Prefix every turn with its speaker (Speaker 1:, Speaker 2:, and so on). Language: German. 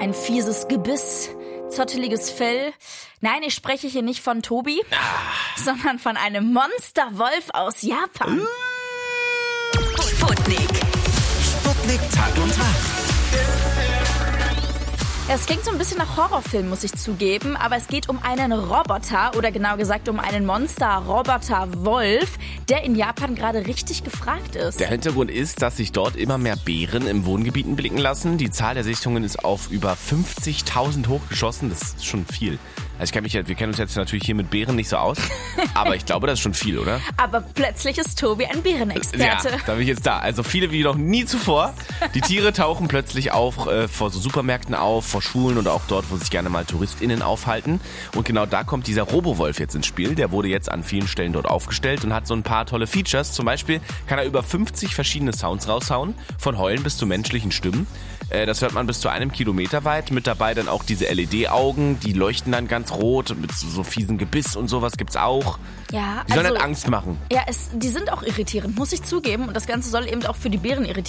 Speaker 1: ein fieses Gebiss, zotteliges Fell. Nein, ich spreche hier nicht von Tobi, sondern von einem Monsterwolf aus Japan.
Speaker 2: Sputnik Tag und Tag.
Speaker 1: Es klingt so ein bisschen nach Horrorfilm, muss ich zugeben, aber es geht um einen Roboter oder genau gesagt um einen Monster-Roboter-Wolf, der in Japan gerade richtig gefragt ist.
Speaker 3: Der Hintergrund ist, dass sich dort immer mehr Bären im Wohngebieten blicken lassen. Die Zahl der Sichtungen ist auf über 50.000 hochgeschossen. Das ist schon viel. Also wir kennen uns jetzt natürlich hier mit Bären nicht so aus, aber ich glaube, das ist schon viel, oder?
Speaker 1: Aber plötzlich ist Tobi ein Bärenexperte.
Speaker 3: Ja, da bin ich jetzt da. Also viele wie noch nie zuvor. Die Tiere tauchen plötzlich auch vor so Supermärkten auf, vor Schulen oder auch dort, wo sich gerne mal TouristInnen aufhalten. Und genau da kommt dieser Robowolf jetzt ins Spiel. Der wurde jetzt an vielen Stellen dort aufgestellt und hat so ein paar tolle Features. Zum Beispiel kann er über 50 verschiedene Sounds raushauen, von Heulen bis zu menschlichen Stimmen. Das hört man bis zu 1 Kilometer weit. Mit dabei dann auch diese LED-Augen, die leuchten dann ganz rot. Mit so fiesen Gebiss und sowas gibt's auch.
Speaker 1: Ja,
Speaker 3: Die sollen halt Angst machen.
Speaker 1: Ja, die sind auch irritierend, muss ich zugeben. Und das Ganze soll eben auch für die Bären irritierend